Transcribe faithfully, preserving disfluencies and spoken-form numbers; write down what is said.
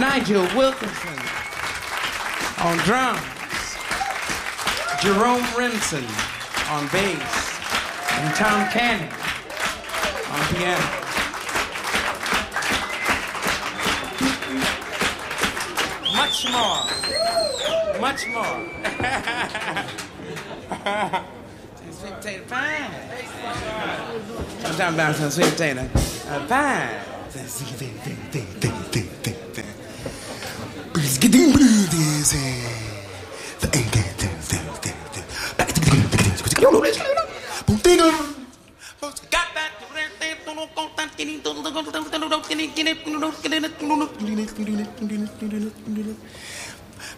Nigel Wilkinson on drums, Jerome Remsen on bass, and Tom Cannon on piano. Much more, much more. Sweet potato pie. I'm talking about some sweet potato uh, pie. Sweet potato pie.